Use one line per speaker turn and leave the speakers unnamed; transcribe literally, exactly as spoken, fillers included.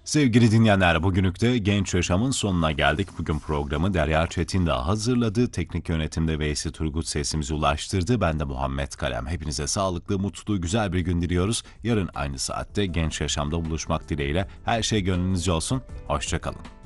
Sevgili dinleyenler, bugünlük de Genç Yaşam'ın sonuna geldik. Bugün programı Derya Çetin daha hazırladı. Teknik yönetimde Veysi Turgut sesimizi ulaştırdı. Ben de Muhammed Kalem. Hepinize sağlıklı, mutlu, güzel bir gün diliyoruz. Yarın aynı saatte Genç Yaşam'da buluşmak dileğiyle. Her şey gönlünüzce olsun. Hoşça kalın.